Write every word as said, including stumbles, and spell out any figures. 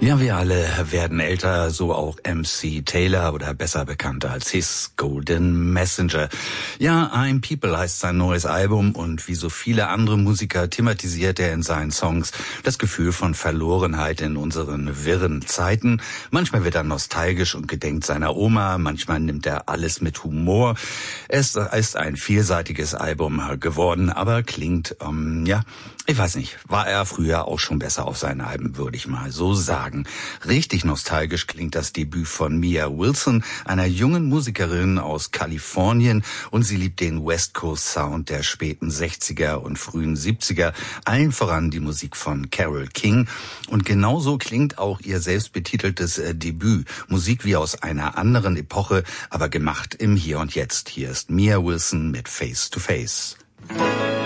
Ja, wir alle werden älter, so auch M C Taylor oder besser bekannt als His Golden Messenger. Ja, I'm People heißt sein neues Album und wie so viele andere Musiker thematisiert er in seinen Songs das Gefühl von Verlorenheit in unseren wirren Zeiten. Manchmal wird er nostalgisch und gedenkt seiner Oma, manchmal nimmt er alles mit Humor. Es ist ein vielseitiges Album geworden, aber klingt, ähm, ja, ich weiß nicht, war er früher auch schon besser auf seinen Alben, würde ich mal so sagen. Richtig nostalgisch klingt das Debüt von Mia Wilson, einer jungen Musikerin aus Kalifornien, und sie liebt den West Coast Sound der späten sechziger und frühen siebziger, allen voran die Musik von Carole King. Und genauso klingt auch ihr selbstbetiteltes äh, Debüt. Musik wie aus einer anderen Epoche, aber gemacht im Hier und Jetzt. Hier ist Mia Wilson mit Face to Face.